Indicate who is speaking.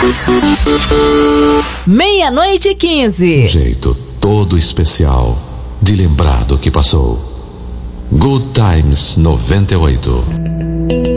Speaker 1: meia-noite e 15.
Speaker 2: Um jeito todo especial de lembrar do que passou. Good Times 98.